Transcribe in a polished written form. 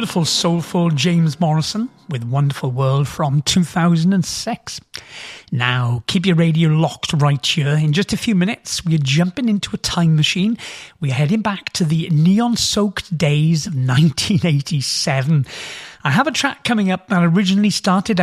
wonderful, soulful James Morrison with Wonderful World from 2006. Now, keep your radio locked right here. In just a few minutes, we're jumping into a time machine. We're heading back to the neon-soaked days of 1987. I have a track coming up that originally started